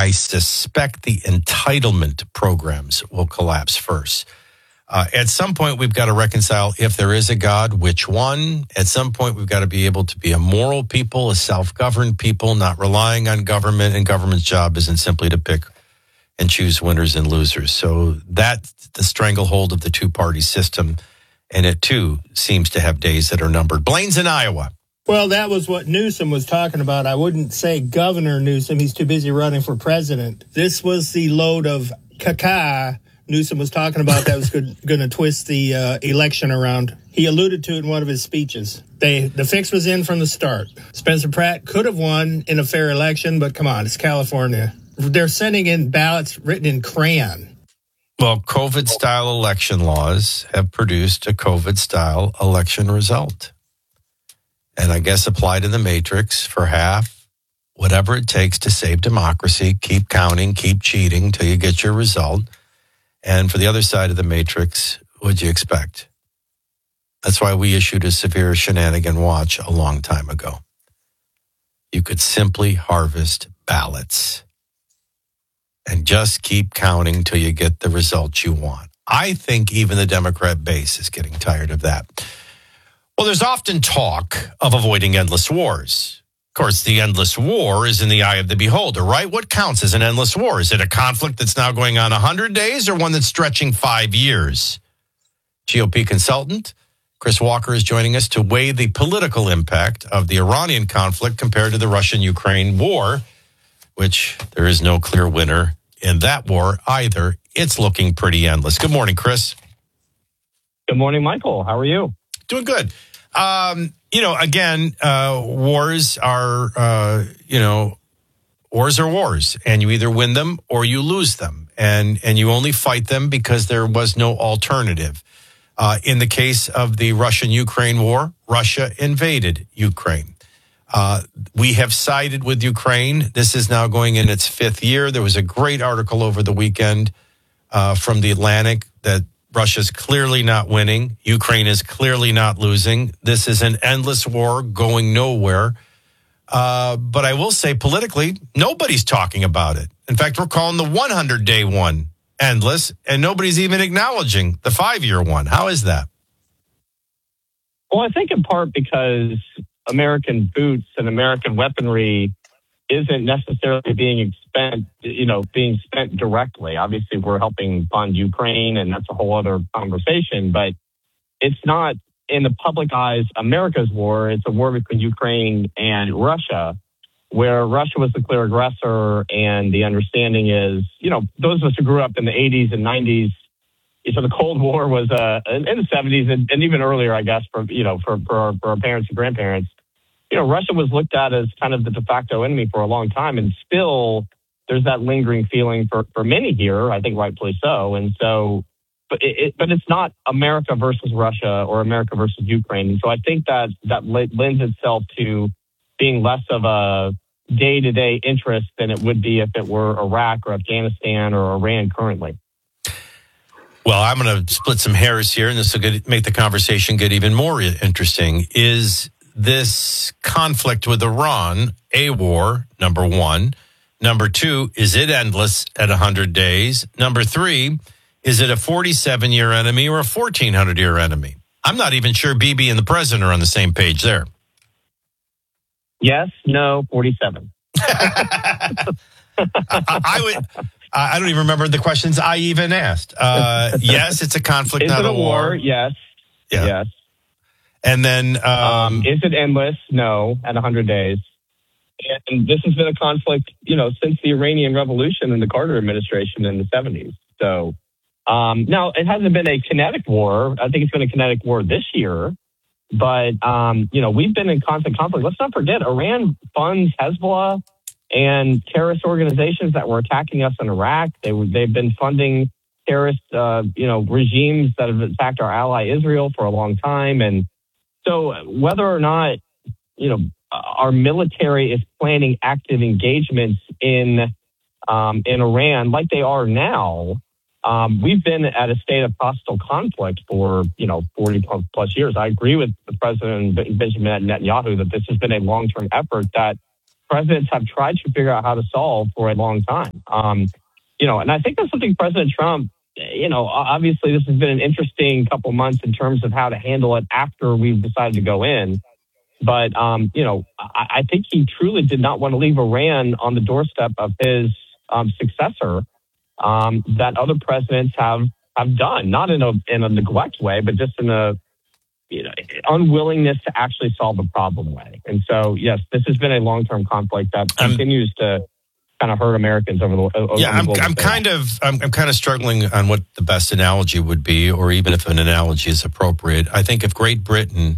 I suspect the entitlement programs will collapse first. At some point, we've got to reconcile if there is a God, which one? At some point, we've got to be able to be a moral people, a self-governed people, not relying on government, and government's job isn't simply to pick and choose winners and losers. So that's the stranglehold of the two-party system, and it, too, seems to have days that are numbered. Blaine's in Iowa. Well, that was what Newsom was talking about. I wouldn't say Governor Newsom. He's too busy running for president. This was the load of caca Newsom was talking about that was going to twist the election around. He alluded to it in one of his speeches. The fix was in from the start. Spencer Pratt could have won in a fair election, but come on, it's California. They're sending in ballots written in crayon. Well, COVID-style election laws have produced a COVID-style election result. And I guess applied in the matrix for half, whatever it takes to save democracy, keep counting, keep cheating till you get your result. And for the other side of the matrix, what'd you expect? That's why we issued a severe shenanigan watch a long time ago. You could simply harvest ballots and just keep counting till you get the results you want. I think even the Democrat base is getting tired of that. Well, there's often talk of avoiding endless wars. Of course, the endless war is in the eye of the beholder, right? What counts as an endless war? Is it a conflict that's now going on 100 days or one that's stretching 5 years? GOP consultant Chris Walker is joining us to weigh the political impact of the Iranian conflict compared to the Russian-Ukraine war, which there is no clear winner in that war either. It's looking pretty endless. Good morning, Chris. Good morning, Michael. How are you? Doing good. Wars are, wars are wars, and you either win them or you lose them, and you only fight them because there was no alternative. In the case of the Russian-Ukraine war, Russia invaded Ukraine. We have sided with Ukraine. This is now going in its fifth year. There was a great article over the weekend from The Atlantic that Russia's clearly not winning. Ukraine is clearly not losing. This is an endless war going nowhere. But I will say politically, nobody's talking about it. In fact, we're calling the 100-day one endless, and nobody's even acknowledging the 5-year one. How is that? Well, I think in part because American boots and American weaponry isn't necessarily being spent directly. Obviously, we're helping fund Ukraine, and that's a whole other conversation. But it's not, in the public eyes, America's war. It's a war between Ukraine and Russia, where Russia was the clear aggressor. And the understanding is, those of us who grew up in the 80s and 90s, so the Cold War was in the 70s and even earlier, I guess, for our parents and grandparents. Russia was looked at as kind of the de facto enemy for a long time, and still there's that lingering feeling for many here, I think rightfully so. And so, but it's not America versus Russia or America versus Ukraine. And so I think that lends itself to being less of a day-to-day interest than it would be if it were Iraq or Afghanistan or Iran currently. Well, I'm going to split some hairs here, and this will make the conversation get even more interesting. Is this conflict with Iran a war, number one? Number two, is it endless at 100 days? Number three, is it a 47-year enemy or a 1,400-year enemy? I'm not even sure Bibi and the president are on the same page there. Yes, no, 47. I don't even remember the questions I even asked. Yes, it's a conflict, not a war. Yes. Yeah. Yes. And then... is it endless? No, at 100 days. And this has been a conflict, since the Iranian Revolution and the Carter administration in the 70s. So now it hasn't been a kinetic war. I think it's been a kinetic war this year. But, we've been in constant conflict. Let's not forget, Iran funds Hezbollah and terrorist organizations that were attacking us in Iraq. They've been funding terrorist, regimes that have attacked our ally Israel for a long time. And so whether or not, our military is planning active engagements in Iran like they are now, we've been at a state of hostile conflict for, 40 plus years. I agree with the President Benjamin Netanyahu that this has been a long-term effort that, presidents have tried to figure out how to solve for a long time. And I think that's something President Trump, obviously this has been an interesting couple months in terms of how to handle it after we've decided to go in. But, I think he truly did not want to leave Iran on the doorstep of his successor that other presidents have done, not in a neglect way, but just in a unwillingness to actually solve the problem way. And so, yes, this has been a long-term conflict that continues to kind of hurt Americans over the I'm kind of struggling on what the best analogy would be, or even if an analogy is appropriate. I think if Great Britain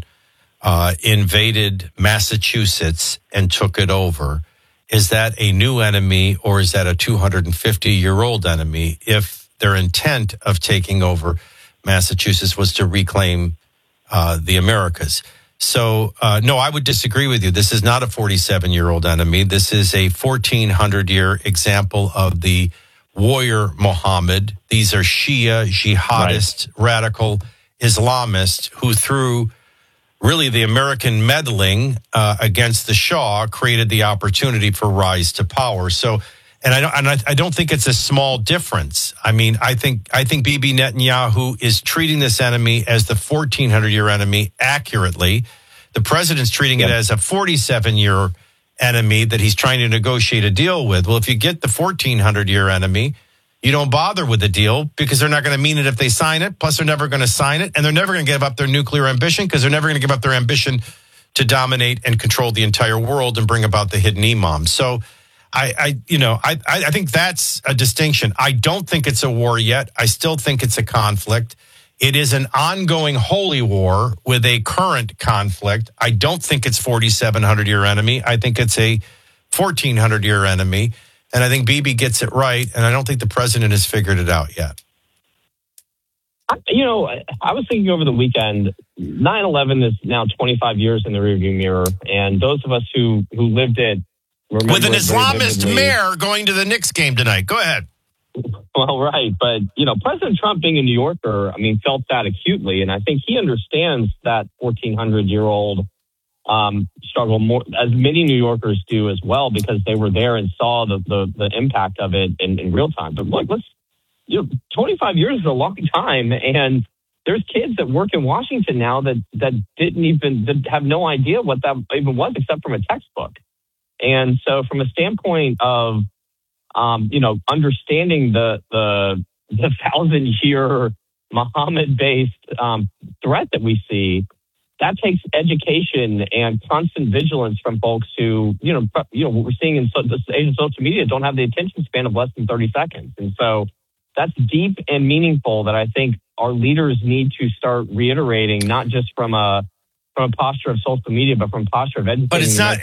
invaded Massachusetts and took it over, is that a new enemy or is that a 250-year-old enemy if their intent of taking over Massachusetts was to reclaim the Americas? So, no, I would disagree with you. This is not a 47-year-old enemy. This is a 1,400-year example of the warrior Muhammad. These are Shia, jihadist, radical Islamists who, through really the American meddling against the Shah, created the opportunity for rise to power. So, and I don't think it's a small difference. I mean, I think Bibi Netanyahu is treating this enemy as the 1,400-year enemy accurately. The president's treating it as a 47-year enemy that he's trying to negotiate a deal with. Well, if you get the 1,400-year enemy, you don't bother with the deal because they're not going to mean it if they sign it. Plus, they're never going to sign it, and they're never going to give up their nuclear ambition because they're never going to give up their ambition to dominate and control the entire world and bring about the hidden imams. So, I think that's a distinction. I don't think it's a war yet. I still think it's a conflict. It is an ongoing holy war with a current conflict. I don't think it's 4,700-year enemy. I think it's a 1,400-year enemy. And I think Bibi gets it right. And I don't think the president has figured it out yet. I was thinking over the weekend, 9/11 is now 25 years in the rearview mirror. And those of us who lived it, with an Islamist mayor going to the Knicks game tonight. Go ahead. Well, right. But, President Trump being a New Yorker, felt that acutely. And I think he understands that 1,400-year-old struggle more, as many New Yorkers do as well, because they were there and saw the impact of it in real time. But look, 25 years is a long time. And there's kids that work in Washington now that that have no idea what that even was except from a textbook. And so from a standpoint of, understanding the 1,000-year Muhammad-based threat that we see, that takes education and constant vigilance from folks who, what we're seeing in this age of social media don't have the attention span of less than 30 seconds. And so that's deep and meaningful that I think our leaders need to start reiterating, not just from a posture of social media, but from a posture of education. But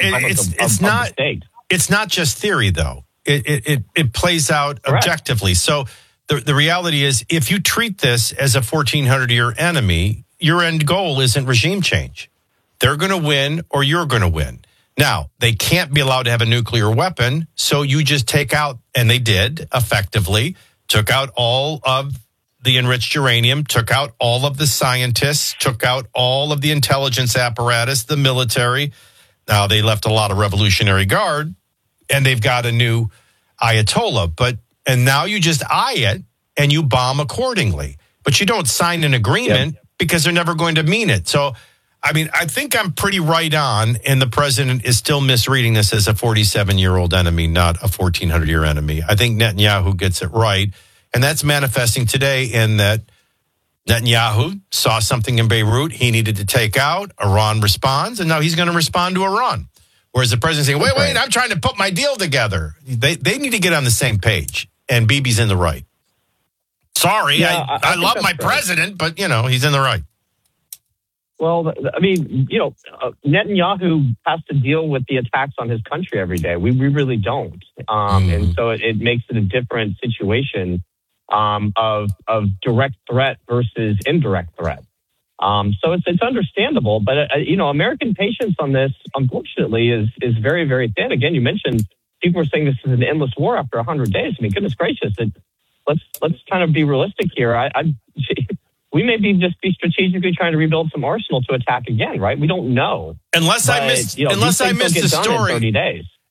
it's not just theory, though. It plays out objectively. So the reality is, if you treat this as a 1,400-year enemy, your end goal isn't regime change. They're going to win or you're going to win. Now, they can't be allowed to have a nuclear weapon, so you just take out, and they did effectively, took out all of the enriched uranium, took out all of the scientists, took out all of the intelligence apparatus, the military. Now, they left a lot of Revolutionary Guard, and they've got a new Ayatollah. And now you just eye it, and you bomb accordingly. But you don't sign an agreement because they're never going to mean it. So, I think I'm pretty right on, and the president is still misreading this as a 47-year-old enemy, not a 1,400-year enemy. I think Netanyahu gets it right. And that's manifesting today in that Netanyahu saw something in Beirut he needed to take out. Iran responds, and now he's going to respond to Iran. Whereas the president's saying, wait, I'm trying to put my deal together. They need to get on the same page, and Bibi's in the right. Sorry, I love my president, but, he's in the right. Well, Netanyahu has to deal with the attacks on his country every day. We really don't. And so it makes it a different situation of direct threat versus indirect threat. So it's understandable, but American patience on this, unfortunately, is very, very thin. Again, you mentioned people are saying this is an endless war after 100 days. Goodness gracious, let's kind of be realistic here. We may be strategically trying to rebuild some arsenal to attack again, right? We don't know. Unless I missed the story. 30 days.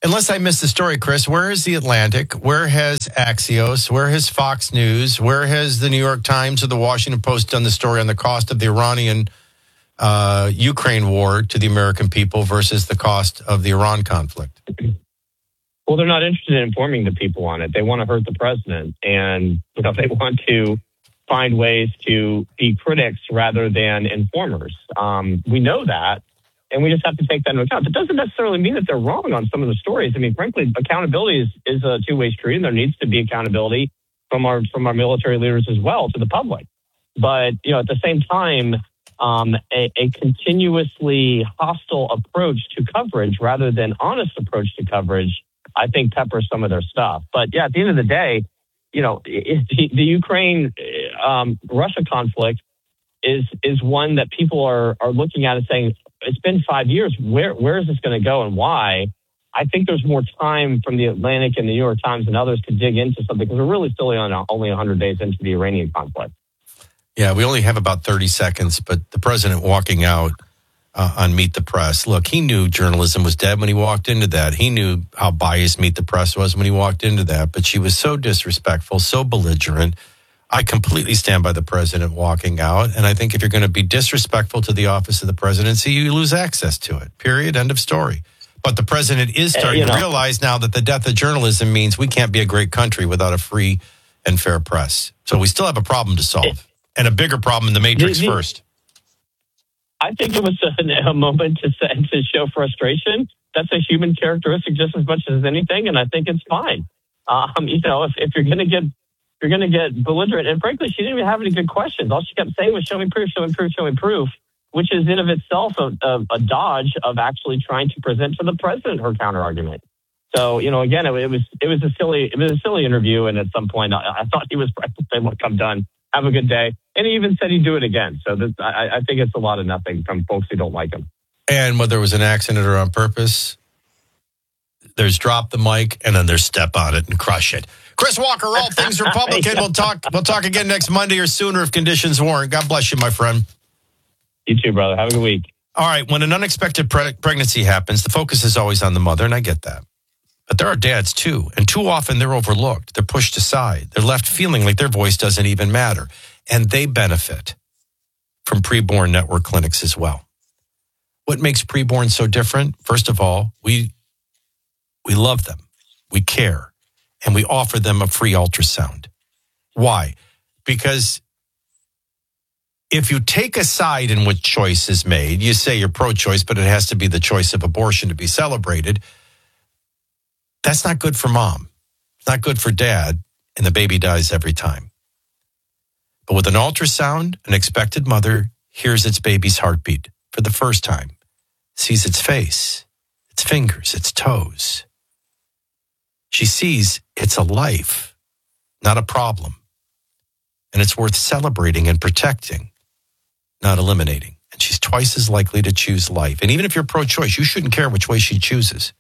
unless I missed the story, Chris, where is The Atlantic? Where has Axios? Where has Fox News? Where has the New York Times or the Washington Post done the story on the cost of the Iranian Ukraine war to the American people versus the cost of the Iran conflict? Well, they're not interested in informing the people on it. They want to hurt the president, and they want to find ways to be critics rather than informers. We know that, and we just have to take that into account. It doesn't necessarily mean that they're wrong on some of the stories. I mean, frankly, accountability is a two-way street, and there needs to be accountability from our military leaders as well to the public. But at the same time, a continuously hostile approach to coverage rather than honest approach to coverage, I think, peppers some of their stuff. But yeah, at the end of the day, the Ukraine Russia conflict is one that people are looking at and saying, it's been 5 years. Where is this going to go and why? I think there's more time from the Atlantic and the New York Times and others to dig into something, because we're really still only 100 days into the Iranian conflict. Yeah, we only have about 30 seconds, but the president walking out on Meet the Press. Look, he knew journalism was dead when he walked into that. He knew how biased Meet the Press was when he walked into that, but she was so disrespectful, so belligerent. I completely stand by the president walking out, and I think if you're going to be disrespectful to the office of the presidency, you lose access to it. Period. End of story. But the president is starting to realize now that the death of journalism means we can't be a great country without a free and fair press. So we still have a problem to solve, and a bigger problem in the Matrix first. I think it was a moment to show frustration. That's a human characteristic just as much as anything, and I think it's fine. If you're going to get belligerent, and frankly, she didn't even have any good questions. All she kept saying was, "Show me proof, show me proof, show me proof," which is in of itself a dodge of actually trying to present to the president her counter argument. So again, it was a silly interview, and at some point, I thought he was saying, "Look, I'm done. Have a good day." And he even said he'd do it again. So I think it's a lot of nothing from folks who don't like him. And whether it was an accident or on purpose, there's drop the mic and then there's step on it and crush it. Chris Walker, All Things Republican. We'll talk again next Monday or sooner if conditions warrant. God bless you, my friend. You too, brother. Have a good week. All right. When an unexpected pregnancy happens, the focus is always on the mother, and I get that. But there are dads, too. And too often they're overlooked. They're pushed aside. They're left feeling like their voice doesn't even matter. And they benefit from preborn network clinics as well. What makes preborn so different? First of all, we love them. We care. And we offer them a free ultrasound. Why? Because if you take a side in which choice is made, you say you're pro-choice, but it has to be the choice of abortion to be celebrated. That's not good for mom. It's not good for dad, and the baby dies every time. But with an ultrasound, an expected mother hears its baby's heartbeat for the first time, sees its face, its fingers, its toes. She sees it's a life, not a problem. And it's worth celebrating and protecting, not eliminating. And she's twice as likely to choose life. And even if you're pro-choice, you shouldn't care which way she chooses.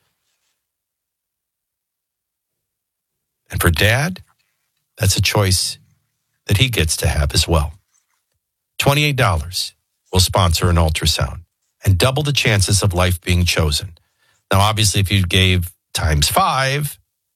And for dad, that's a choice that he gets to have as well. $28 will sponsor an ultrasound and double the chances of life being chosen. Now, obviously, if you gave times 5,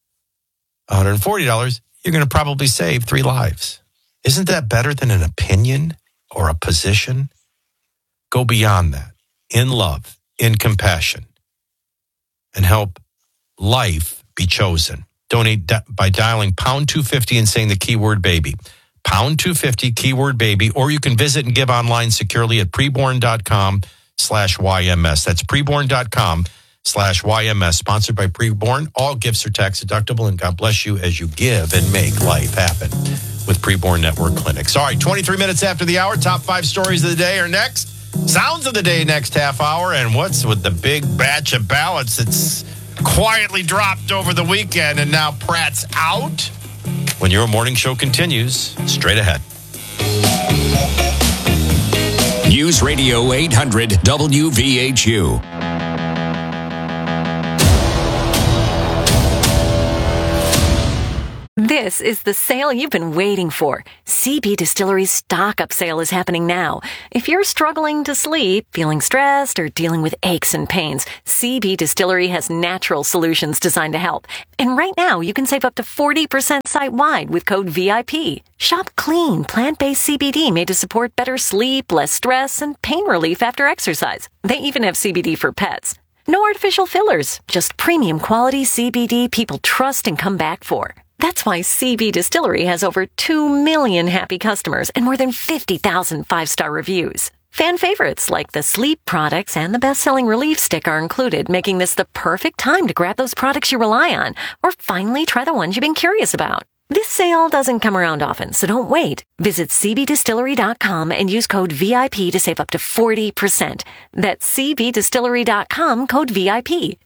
$140, you're going to probably save 3 lives. Isn't that better than an opinion or a position? Go beyond that in love, in compassion, and help life be chosen. Donate by dialing pound 250 and saying the keyword baby. Pound 250, keyword baby, or you can visit and give online securely at preborn.com/YMS. That's preborn.com/YMS, sponsored by Preborn. All gifts are tax deductible, and God bless you as you give and make life happen with Preborn Network Clinics. All right, 23 minutes after the hour, top 5 stories of the day are next. Sounds of the day next half hour, and what's with the big batch of ballots that's quietly dropped over the weekend and now Pratt's out? When your morning show continues, straight ahead. News Radio 800 WVHU. This is the sale you've been waiting for. CB Distillery's stock-up sale is happening now. If you're struggling to sleep, feeling stressed, or dealing with aches and pains, CB Distillery has natural solutions designed to help. And right now, you can save up to 40% site-wide with code VIP. Shop clean, plant-based CBD made to support better sleep, less stress, and pain relief after exercise. They even have CBD for pets. No artificial fillers, just premium quality CBD people trust and come back for. That's why CB Distillery has over 2 million happy customers and more than 50,000 five-star reviews. Fan favorites like the sleep products and the best-selling relief stick are included, making this the perfect time to grab those products you rely on or finally try the ones you've been curious about. This sale doesn't come around often, so don't wait. Visit cbdistillery.com and use code VIP to save up to 40%. That's cbdistillery.com, code VIP.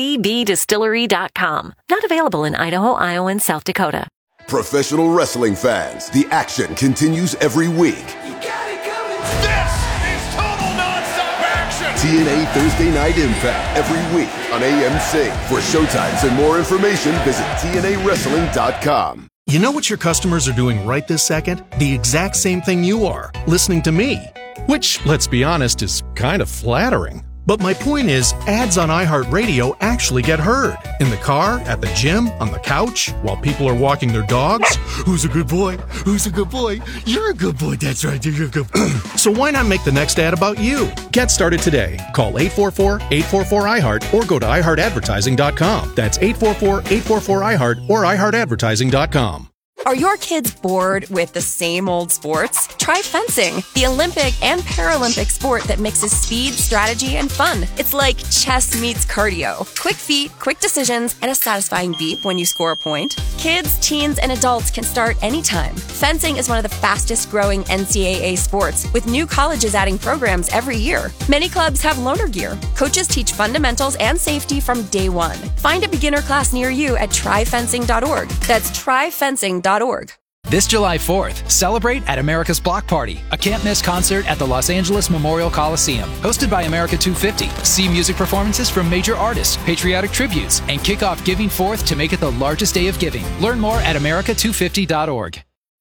cbdistillery.com. Not available in Idaho, Iowa, and South Dakota. Professional wrestling fans, the action continues every week. You got it coming. This is total nonstop action. TNA Thursday Night Impact every week on AMC. For showtimes and more information, visit TNAWrestling.com. You know what your customers are doing right this second? The exact same thing you are, listening to me. Which, let's be honest, is kind of flattering. But my point is, ads on iHeartRadio actually get heard. In the car, at the gym, on the couch, while people are walking their dogs. Who's a good boy? Who's a good boy? You're a good boy, that's right, you're a good boy. So why not make the next ad about you? Get started today. Call 844-844-iHeart or go to iHeartAdvertising.com. That's 844-844-iHeart or iHeartAdvertising.com. Are your kids bored with the same old sports? Try fencing, the Olympic and Paralympic sport that mixes speed, strategy, and fun. It's like chess meets cardio. Quick feet, quick decisions, and a satisfying beep when you score a point. Kids, teens, and adults can start anytime. Fencing is one of the fastest growing NCAA sports, with new colleges adding programs every year. Many clubs have loaner gear. Coaches teach fundamentals and safety from day one. Find a beginner class near you at tryfencing.org. That's tryfencing.org. This July 4th, celebrate at America's Block Party, a can't-miss concert at the Los Angeles Memorial Coliseum. Hosted by America 250. See music performances from major artists, patriotic tributes, and kick off Giving Forth to make it the largest day of giving. Learn more at america250.org.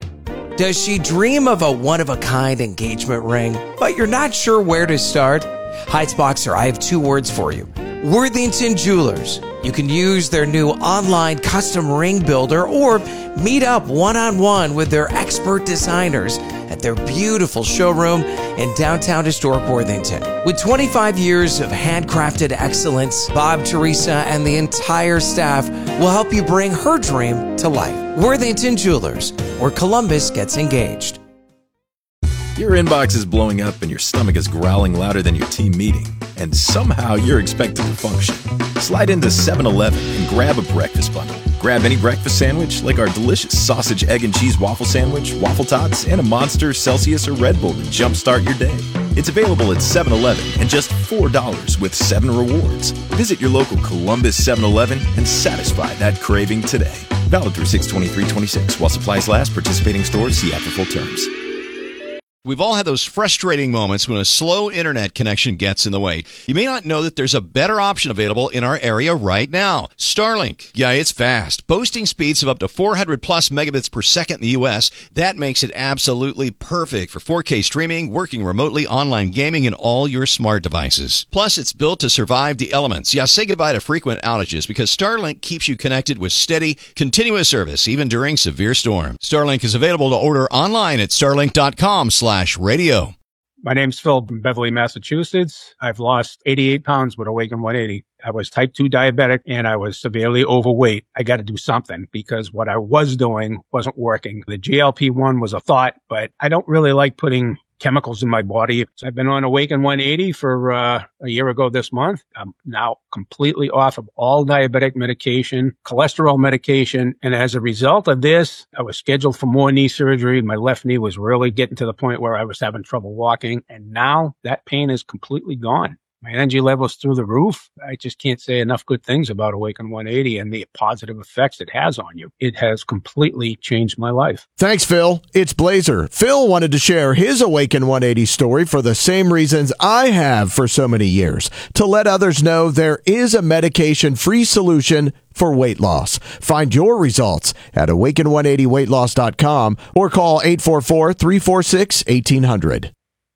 Does she dream of a one-of-a-kind engagement ring, but you're not sure where to start? Heights Boxer, I have 2 words for you. Worthington Jewelers. You can use their new online custom ring builder or meet up one-on-one with their expert designers at their beautiful showroom in downtown historic Worthington. With 25 years of handcrafted excellence, Bob, Teresa, and the entire staff will help you bring her dream to life. Worthington Jewelers, where Columbus gets engaged. Your inbox is blowing up and your stomach is growling louder than your team meeting, and somehow you're expected to function. Slide into 7-Eleven and grab a breakfast bundle. Grab any breakfast sandwich like our delicious sausage, egg, and cheese waffle sandwich, waffle tots, and a Monster, Celsius, or Red Bull to jumpstart your day. It's available at 7-Eleven and just $4 with 7 rewards. Visit your local Columbus 7-Eleven and satisfy that craving today. Valid through 6/23/26 while supplies last. Participating stores, see app for full terms. We've all had those frustrating moments when a slow internet connection gets in the way. You may not know that there's a better option available in our area right now. Starlink. Yeah, it's fast. Boasting speeds of up to 400 plus megabits per second in the U.S. That makes it absolutely perfect for 4K streaming, working remotely, online gaming, and all your smart devices. Plus, it's built to survive the elements. Yeah, say goodbye to frequent outages because Starlink keeps you connected with steady, continuous service, even during severe storms. Starlink is available to order online at starlink.com/radio. My name's Phil from Beverly, Massachusetts. I've lost 88 pounds with Awaken 180. I was type 2 diabetic and I was severely overweight. I got to do something because what I was doing wasn't working. The GLP-1 was a thought, but I don't really like putting chemicals in my body. So I've been on Awaken 180 for a year ago this month. I'm now completely off of all diabetic medication, cholesterol medication. And as a result of this, I was scheduled for more knee surgery. My left knee was really getting to the point where I was having trouble walking. And now that pain is completely gone. My energy level's through the roof. I just can't say enough good things about Awaken 180 and the positive effects it has on you. It has completely changed my life. Thanks, Phil. It's Blazer. Phil wanted to share his Awaken 180 story for the same reasons I have for so many years, to let others know there is a medication-free solution for weight loss. Find your results at awaken180weightloss.com or call 844-346-1800.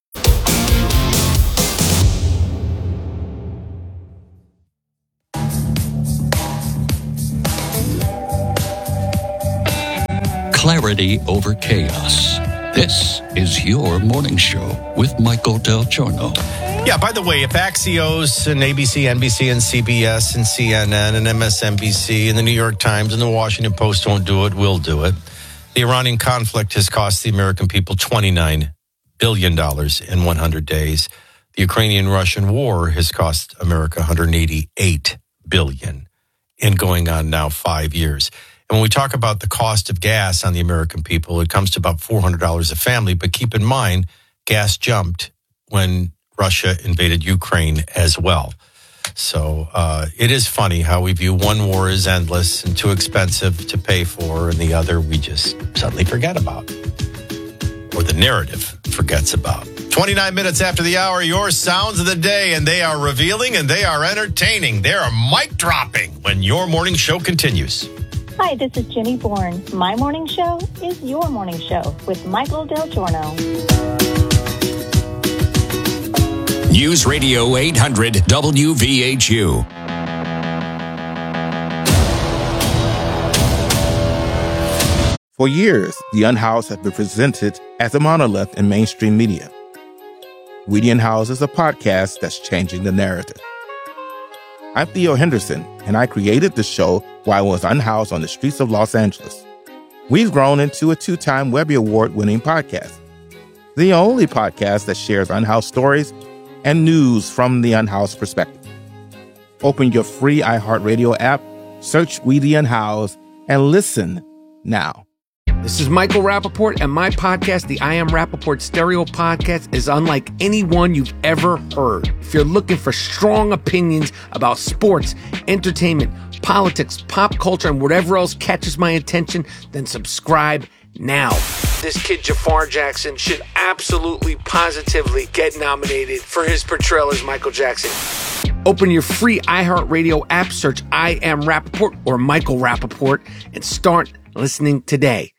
Clarity over chaos. This is your morning show with Michael Del Giorno. Yeah, by the way, if Axios and ABC, NBC, and CBS and CNN and MSNBC and the New York Times and the Washington Post don't do it, we'll do it. The Iranian conflict has cost the American people $29 billion in 100 days. The Ukrainian-Russian war has cost America $188 billion in going on now 5 years. And when we talk about the cost of gas on the American people, it comes to about $400 a family. But keep in mind, gas jumped when Russia invaded Ukraine as well. So it is funny how we view one war as endless and too expensive to pay for, and the other we just suddenly forget about, or the narrative forgets about. 29 minutes after the hour, your sounds of the day, and they are revealing and they are entertaining. They are mic dropping when your morning show continues. Hi, this is Jenny Bourne. My morning show is your morning show with Michael Del Giorno. News Radio 800 WVHU. For years, The Unhoused have been presented as a monolith in mainstream media. We the Unhoused is a podcast that's changing the narrative. I'm Theo Henderson, and I created the show while I was unhoused on the streets of Los Angeles. We've grown into a 2-time Webby Award-winning podcast, the only podcast that shares unhoused stories and news from the unhoused perspective. Open your free iHeartRadio app, search We the Unhoused, and listen now. This is Michael Rappaport, and my podcast, the I Am Rappaport Stereo Podcast, is unlike any one you've ever heard. If you're looking for strong opinions about sports, entertainment, politics, pop culture, and whatever else catches my attention, then subscribe now. This kid, Jafar Jackson, should absolutely, positively get nominated for his portrayal as Michael Jackson. Open your free iHeartRadio app, search I Am Rappaport or Michael Rappaport, and start listening today.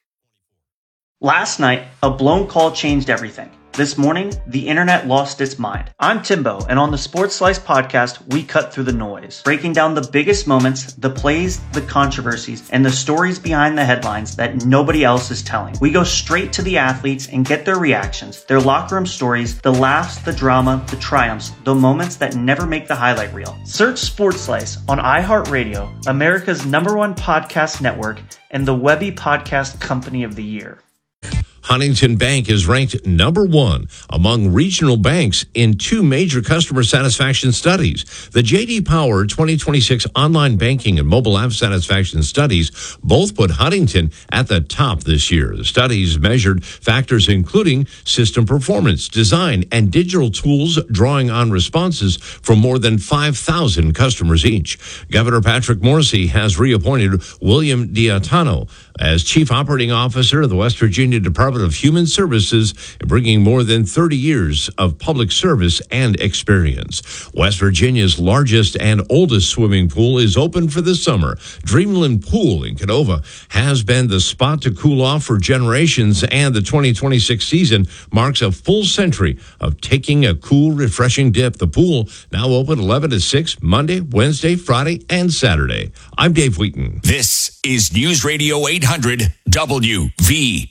Last night, a blown call changed everything. This morning, the internet lost its mind. I'm Timbo, and on the Sports Slice podcast, we cut through the noise, breaking down the biggest moments, the plays, the controversies, and the stories behind the headlines that nobody else is telling. We go straight to the athletes and get their reactions, their locker room stories, the laughs, the drama, the triumphs, the moments that never make the highlight reel. Search Sports Slice on iHeartRadio, America's #1 podcast network, and the Webby Podcast Company of the Year. Huntington Bank is ranked number 1 among regional banks in 2 major customer satisfaction studies. The J.D. Power 2026 online banking and mobile app satisfaction studies both put Huntington at the top this year. The studies measured factors including system performance, design, and digital tools, drawing on responses from more than 5,000 customers each. Governor Patrick Morrisey has reappointed William Diatano as Chief Operating Officer of the West Virginia Department of Human Services, bringing more than 30 years of public service and experience. West Virginia's largest and oldest swimming pool is open for the summer. Dreamland Pool in Canova has been the spot to cool off for generations, and the 2026 season marks a full century of taking a cool, refreshing dip. The pool now open 11 to 6, Monday, Wednesday, Friday, and Saturday. I'm Dave Wheaton. This is News Radio 800 WVHU.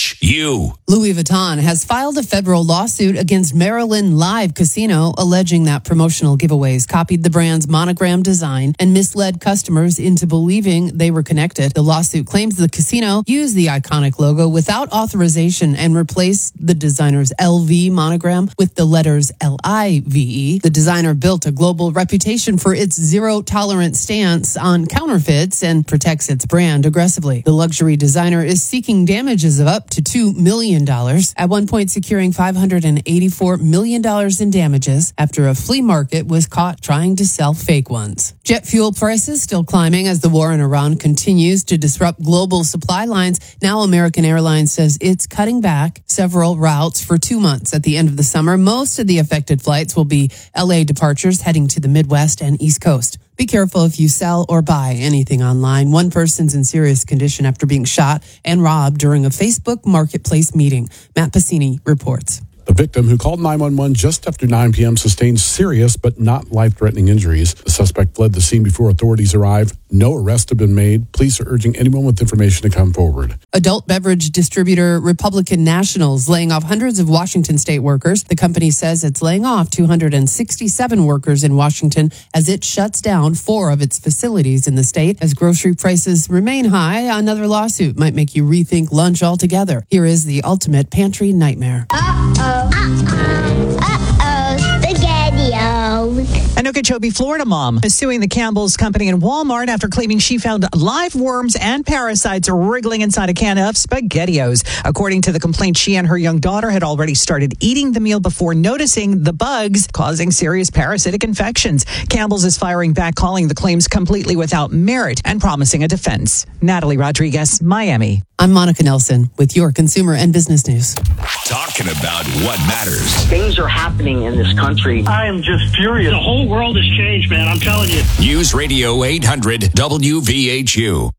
Louis Vuitton has filed a federal lawsuit against Maryland Live Casino, alleging that promotional giveaways copied the brand's monogram design and misled customers into believing they were connected. The lawsuit claims the casino used the iconic logo without authorization and replaced the designer's LV monogram with the letters LIVE. The designer built a global reputation for its zero-tolerance stance on counterfeits and protects its brand aggressively. The luxury designer is seeking damages of up to $2 million, at one point securing $584 million in damages after a flea market was caught trying to sell fake ones. Jet fuel prices still climbing as the war in Iran continues to disrupt global supply lines. Now American Airlines says it's cutting back several routes for 2 months at the end of the summer. Most of the affected flights will be LA departures heading to the Midwest and East Coast. Be careful if you sell or buy anything online. One person's in serious condition after being shot and robbed during a Facebook Marketplace meeting. Matt Pacini reports. The victim, who called 911 just after 9 p.m., sustained serious but not life-threatening injuries. The suspect fled the scene before authorities arrived. No arrests have been made. Police are urging anyone with information to come forward. Adult beverage distributor Republican Nationals laying off hundreds of Washington state workers. The company says it's laying off 267 workers in Washington as it shuts down 4 of its facilities in the state. As grocery prices remain high, another lawsuit might make you rethink lunch altogether. Here is the ultimate pantry nightmare. An Okeechobee, Florida mom is suing the Campbell's Company and Walmart after claiming she found live worms and parasites wriggling inside a can of SpaghettiOs. According to the complaint, she and her young daughter had already started eating the meal before noticing the bugs causing serious parasitic infections. Campbell's is firing back, calling the claims completely without merit and promising a defense. Natalie Rodriguez, Miami. I'm Monica Nelson with your consumer and business news. Talking about what matters. Things are happening in this country. I am just furious. The whole world has changed, man. I'm telling you. News Radio 800 WVHU.